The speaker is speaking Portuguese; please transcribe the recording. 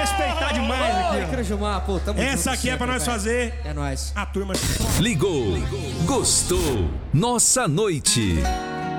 respeitar demais aqui, ó. Crujumar, pô, tamo junto Essa aqui é pra sempre, nós velho. fazer É nóis. a turma. Ligou, gostou, nossa noite.